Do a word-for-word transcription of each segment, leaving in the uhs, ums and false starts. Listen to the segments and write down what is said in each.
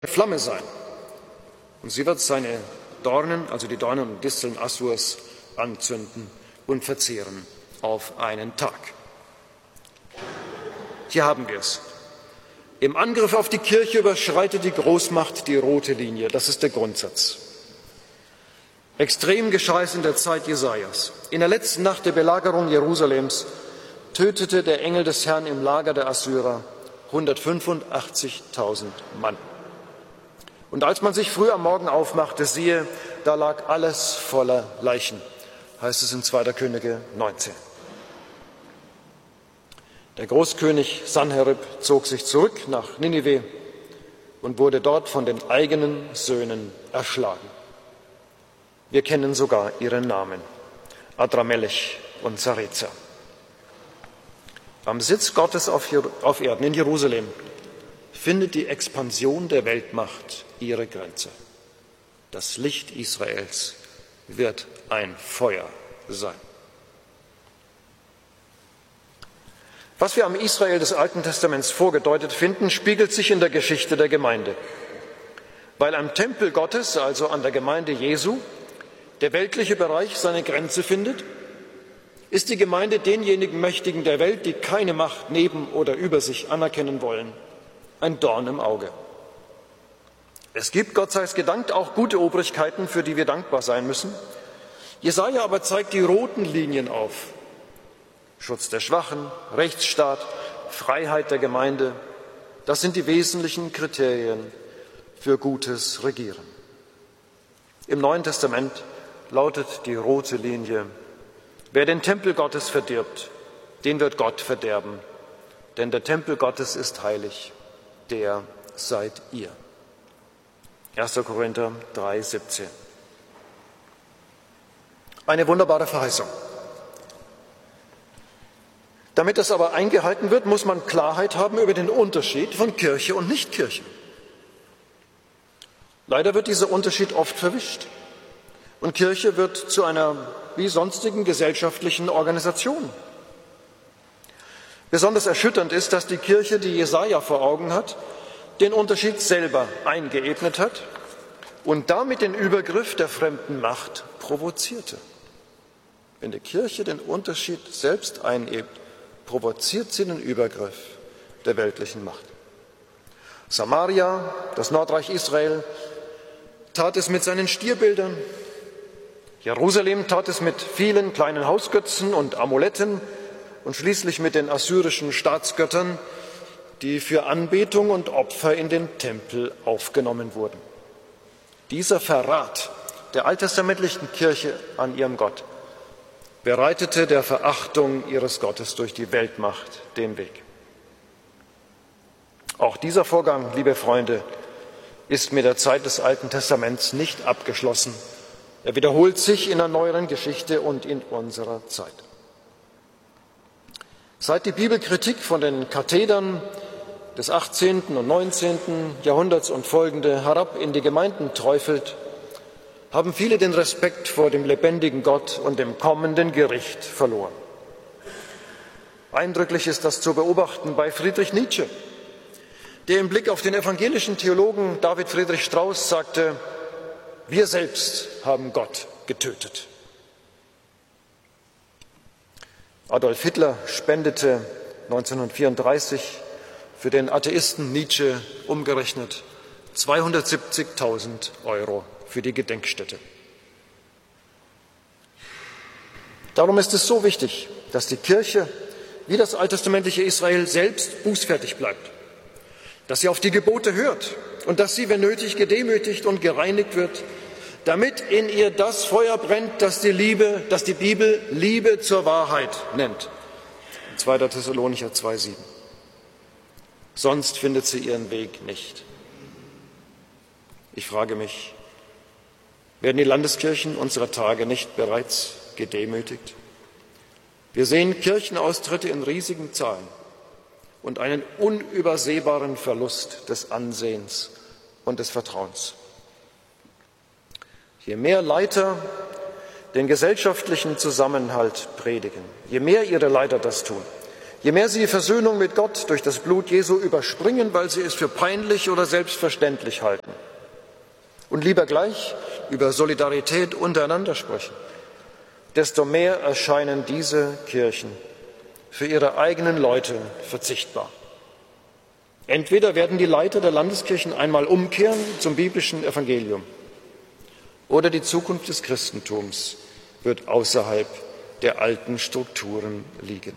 Flamme sein. Und sie wird seine Dornen, also die Dornen und Disteln Assurs, anzünden und verzehren auf einen Tag. Hier haben wir es. Im Angriff auf die Kirche überschreitet die Großmacht die rote Linie. Das ist der Grundsatz. Extrem geschah es in der Zeit Jesajas. In der letzten Nacht der Belagerung Jerusalems tötete der Engel des Herrn im Lager der Assyrer hundertfünfundachtzigtausend Mann. Und als man sich früh am Morgen aufmachte, siehe, da lag alles voller Leichen, heißt es in zweiter Könige neunzehn. Der Großkönig Sanherib zog sich zurück nach Ninive und wurde dort von den eigenen Söhnen erschlagen. Wir kennen sogar ihre Namen, Adramelech und Sarezer. Am Sitz Gottes auf Erden in Jerusalem findet die Expansion der Weltmacht ihre Grenze. Das Licht Israels wird ein Feuer sein. Was wir am Israel des Alten Testaments vorgedeutet finden, spiegelt sich in der Geschichte der Gemeinde. Weil am Tempel Gottes, also an der Gemeinde Jesu, der weltliche Bereich seine Grenze findet, ist die Gemeinde denjenigen Mächtigen der Welt, die keine Macht neben oder über sich anerkennen wollen, ein Dorn im Auge. Es gibt, Gott sei es gedankt, auch gute Obrigkeiten, für die wir dankbar sein müssen. Jesaja aber zeigt die roten Linien auf. Schutz der Schwachen, Rechtsstaat, Freiheit der Gemeinde, das sind die wesentlichen Kriterien für gutes Regieren. Im Neuen Testament lautet die rote Linie: Wer den Tempel Gottes verdirbt, den wird Gott verderben, denn der Tempel Gottes ist heilig, der seid ihr. erster Korinther drei, siebzehn. Eine wunderbare Verheißung. Damit das aber eingehalten wird, muss man Klarheit haben über den Unterschied von Kirche und Nichtkirche. Leider wird dieser Unterschied oft verwischt und Kirche wird zu einer wie sonstigen gesellschaftlichen Organisation. Besonders erschütternd ist, dass die Kirche, die Jesaja vor Augen hat, den Unterschied selber eingeebnet hat und damit den Übergriff der fremden Macht provozierte. Wenn die Kirche den Unterschied selbst einebt, provoziert sie den Übergriff der weltlichen Macht. Samaria, das Nordreich Israel, tat es mit seinen Stierbildern. Jerusalem tat es mit vielen kleinen Hausgötzen und Amuletten und schließlich mit den assyrischen Staatsgöttern, die für Anbetung und Opfer in den Tempel aufgenommen wurden. Dieser Verrat der alttestamentlichen Kirche an ihrem Gott bereitete der Verachtung ihres Gottes durch die Weltmacht den Weg. Auch dieser Vorgang, liebe Freunde, ist mit der Zeit des Alten Testaments nicht abgeschlossen. Er wiederholt sich in der neueren Geschichte und in unserer Zeit. Seit die Bibelkritik von den Kathedern des achtzehnten und neunzehnten Jahrhunderts und folgende herab in die Gemeinden träufelt, haben viele den Respekt vor dem lebendigen Gott und dem kommenden Gericht verloren. Eindrücklich ist das zu beobachten bei Friedrich Nietzsche, der im Blick auf den evangelischen Theologen David Friedrich Strauß sagte: Wir selbst haben Gott getötet. Adolf Hitler spendete neunzehnhundertvierunddreißig für den Atheisten Nietzsche umgerechnet zweihundertsiebzigtausend Euro für die Gedenkstätte. Darum ist es so wichtig, dass die Kirche, wie das alttestamentliche Israel, selbst bußfertig bleibt, dass sie auf die Gebote hört und dass sie, wenn nötig, gedemütigt und gereinigt wird, damit in ihr das Feuer brennt, das die Liebe, das die Bibel Liebe zur Wahrheit nennt. zweiter Thessalonicher zwei, sieben. Sonst findet sie ihren Weg nicht. Ich frage mich, werden die Landeskirchen unserer Tage nicht bereits gedemütigt? Wir sehen Kirchenaustritte in riesigen Zahlen und einen unübersehbaren Verlust des Ansehens und des Vertrauens. Je mehr Leiter den gesellschaftlichen Zusammenhalt predigen, je mehr ihre Leiter das tun, Je mehr sie die Versöhnung mit Gott durch das Blut Jesu überspringen, weil sie es für peinlich oder selbstverständlich halten, und lieber gleich über Solidarität untereinander sprechen, desto mehr erscheinen diese Kirchen für ihre eigenen Leute verzichtbar. Entweder werden die Leiter der Landeskirchen einmal umkehren zum biblischen Evangelium, oder die Zukunft des Christentums wird außerhalb der alten Strukturen liegen.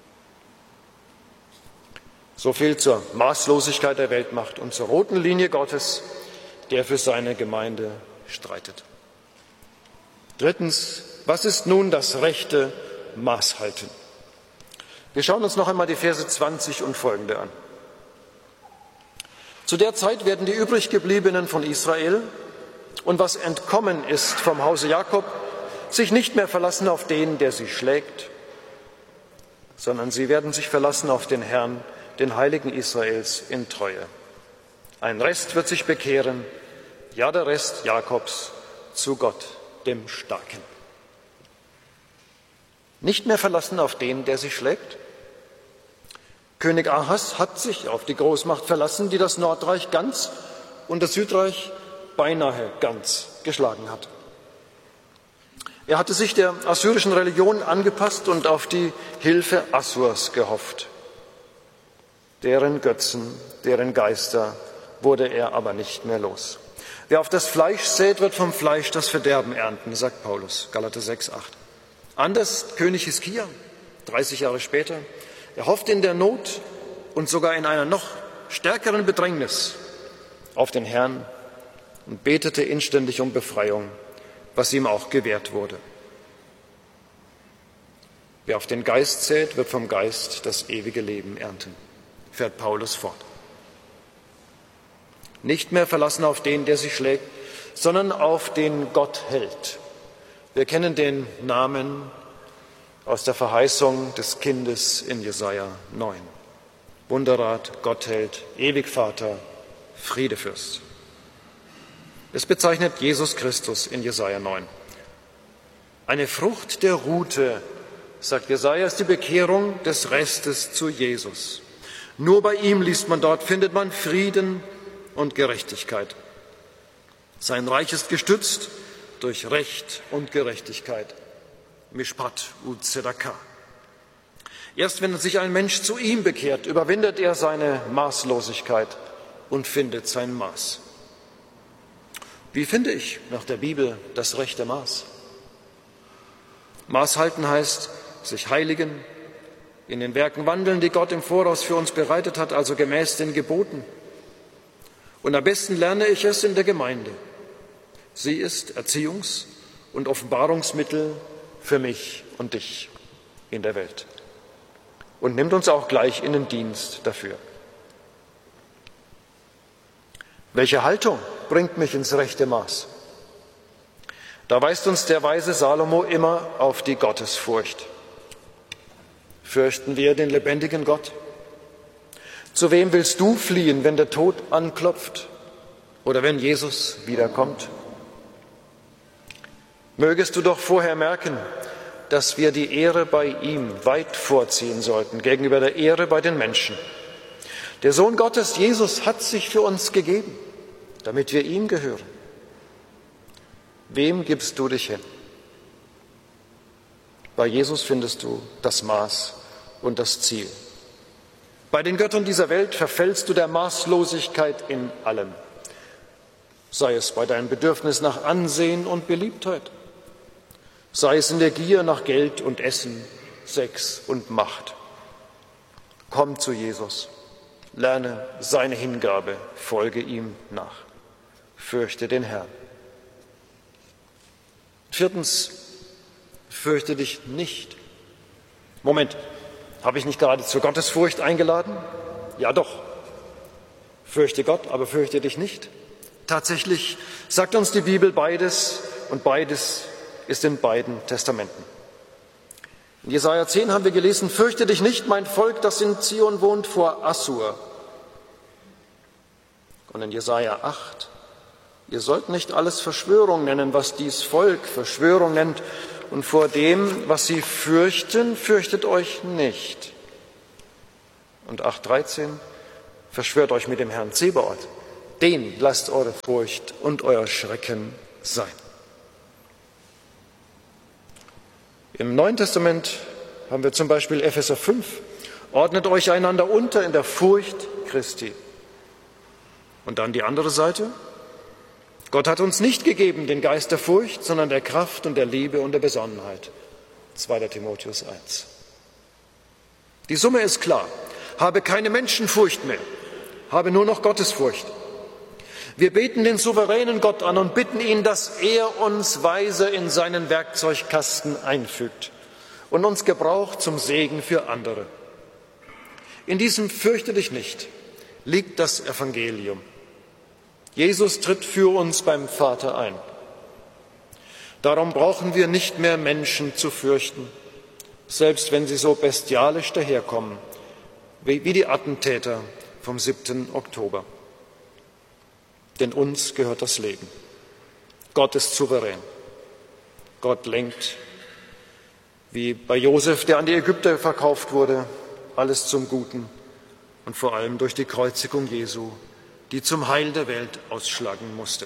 So viel zur Maßlosigkeit der Weltmacht und zur roten Linie Gottes, der für seine Gemeinde streitet. Drittens, was ist nun das rechte Maßhalten? Wir schauen uns noch einmal die Verse zwanzig und folgende an. Zu der Zeit werden die übriggebliebenen von Israel und was entkommen ist vom Hause Jakob, sich nicht mehr verlassen auf den, der sie schlägt, sondern sie werden sich verlassen auf den Herrn, den Heiligen Israels in Treue. Ein Rest wird sich bekehren, ja der Rest Jakobs, zu Gott, dem Starken. Nicht mehr verlassen auf den, der sie schlägt. König Ahas hat sich auf die Großmacht verlassen, die das Nordreich ganz und das Südreich beinahe ganz geschlagen hat. Er hatte sich der assyrischen Religion angepasst und auf die Hilfe Assurs gehofft. Deren Götzen, deren Geister wurde er aber nicht mehr los. Wer auf das Fleisch sät, wird vom Fleisch das Verderben ernten, sagt Paulus, Galater sechs, acht. Anders König Hiskia, dreißig Jahre später. Er hoffte in der Not und sogar in einer noch stärkeren Bedrängnis auf den Herrn und betete inständig um Befreiung, was ihm auch gewährt wurde. Wer auf den Geist sät, wird vom Geist das ewige Leben ernten, fährt Paulus fort. Nicht mehr verlassen auf den, der sich schlägt, sondern auf den Gott hält. Wir kennen den Namen aus der Verheißung des Kindes in Jesaja neun. Wunderrat, Gottheld, Ewigvater, Friedefürst. Es bezeichnet Jesus Christus in Jesaja neun. Eine Frucht der Rute, sagt Jesaja, ist die Bekehrung des Restes zu Jesus. Nur bei ihm, liest man dort, findet man Frieden und Gerechtigkeit. Sein Reich ist gestützt durch Recht und Gerechtigkeit. Mishpat u Tzedakah. Erst wenn sich ein Mensch zu ihm bekehrt, überwindet er seine Maßlosigkeit und findet sein Maß. Wie finde ich nach der Bibel das rechte Maß? Maß halten heißt, sich heiligen, in den Werken wandeln, die Gott im Voraus für uns bereitet hat, also gemäß den Geboten. Und am besten lerne ich es in der Gemeinde. Sie ist Erziehungs- und Offenbarungsmittel für mich und dich in der Welt. Und nimmt uns auch gleich in den Dienst dafür. Welche Haltung bringt mich ins rechte Maß? Da weist uns der weise Salomo immer auf die Gottesfurcht. Fürchten wir den lebendigen Gott? Zu wem willst du fliehen, wenn der Tod anklopft oder wenn Jesus wiederkommt? Mögest du doch vorher merken, dass wir die Ehre bei ihm weit vorziehen sollten gegenüber der Ehre bei den Menschen. Der Sohn Gottes, Jesus, hat sich für uns gegeben, damit wir ihm gehören. Wem gibst du dich hin? Bei Jesus findest du das Maß und das Ziel. Bei den Göttern dieser Welt verfällst du der Maßlosigkeit in allem, sei es bei deinem Bedürfnis nach Ansehen und Beliebtheit, sei es in der Gier nach Geld und Essen, Sex und Macht. Komm zu Jesus, lerne seine Hingabe, folge ihm nach, fürchte den Herrn. Viertens, fürchte dich nicht. Moment, habe ich nicht gerade zur Gottesfurcht eingeladen? Ja doch, fürchte Gott, aber fürchte dich nicht. Tatsächlich sagt uns die Bibel beides und beides ist in beiden Testamenten. In Jesaja zehn haben wir gelesen, fürchte dich nicht, mein Volk, das in Zion wohnt, vor Assur. Und in Jesaja acht, ihr sollt nicht alles Verschwörung nennen, was dies Volk Verschwörung nennt, und vor dem, was sie fürchten, fürchtet euch nicht. und acht dreizehn, verschwört euch mit dem Herrn Zebaoth, den lasst eure Furcht und euer Schrecken sein. Im Neuen Testament haben wir zum Beispiel Epheser fünf, ordnet euch einander unter in der Furcht Christi. Und dann die andere Seite. Gott hat uns nicht gegeben den Geist der Furcht, sondern der Kraft und der Liebe und der Besonnenheit. zweiter Timotheus eins. Die Summe ist klar. Habe keine Menschenfurcht mehr. Habe nur noch Gottesfurcht. Wir beten den souveränen Gott an und bitten ihn, dass er uns weise in seinen Werkzeugkasten einfügt und uns gebraucht zum Segen für andere. In diesem Fürchte dich nicht liegt das Evangelium. Jesus tritt für uns beim Vater ein. Darum brauchen wir nicht mehr Menschen zu fürchten, selbst wenn sie so bestialisch daherkommen, wie die Attentäter vom siebten Oktober. Denn uns gehört das Leben. Gott ist souverän. Gott lenkt, wie bei Josef, der an die Ägypter verkauft wurde, alles zum Guten und vor allem durch die Kreuzigung Jesu, die zum Heil der Welt ausschlagen musste.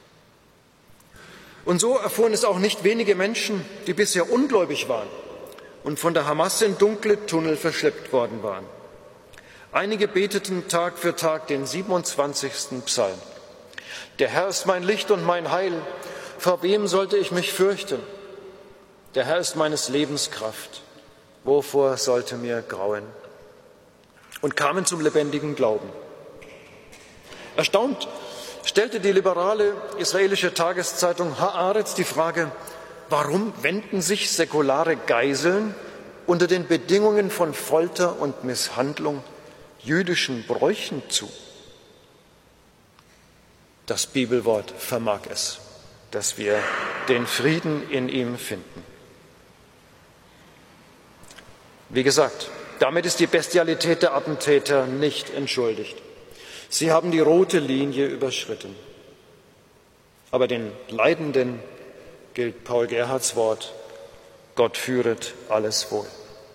Und so erfuhren es auch nicht wenige Menschen, die bisher ungläubig waren und von der Hamas in dunkle Tunnel verschleppt worden waren. Einige beteten Tag für Tag den siebenundzwanzigsten Psalm. Der Herr ist mein Licht und mein Heil. Vor wem sollte ich mich fürchten? Der Herr ist meines Lebens Kraft. Wovor sollte mir grauen? Und kamen zum lebendigen Glauben. Erstaunt stellte die liberale israelische Tageszeitung Haaretz die Frage, warum wenden sich säkulare Geiseln unter den Bedingungen von Folter und Misshandlung jüdischen Bräuchen zu? Das Bibelwort vermag es, dass wir den Frieden in ihm finden. Wie gesagt, damit ist die Bestialität der Attentäter nicht entschuldigt. Sie haben die rote Linie überschritten. Aber den Leidenden gilt Paul Gerhardts Wort, Gott führet alles wohl.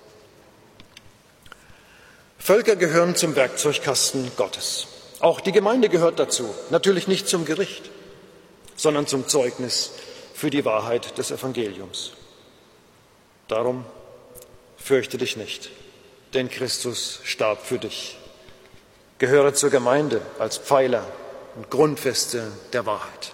Völker gehören zum Werkzeugkasten Gottes. Auch die Gemeinde gehört dazu, natürlich nicht zum Gericht, sondern zum Zeugnis für die Wahrheit des Evangeliums. Darum fürchte dich nicht, denn Christus starb für dich. Gehöre zur Gemeinde als Pfeiler und Grundfeste der Wahrheit.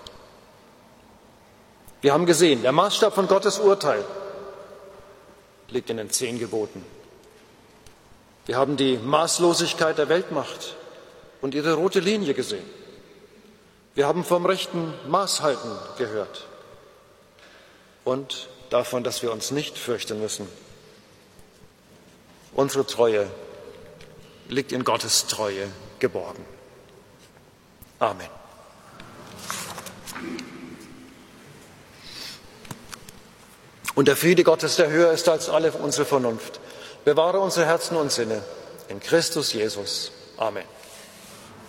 Wir haben gesehen, der Maßstab von Gottes Urteil liegt in den zehn Geboten. Wir haben die Maßlosigkeit der Weltmacht und ihre rote Linie gesehen. Wir haben vom rechten Maßhalten gehört und davon, dass wir uns nicht fürchten müssen. Unsere Treue liegt in Gottes Treue geborgen. Amen. Und der Friede Gottes, der höher ist als alle unsere Vernunft, bewahre unsere Herzen und Sinne in Christus Jesus. Amen.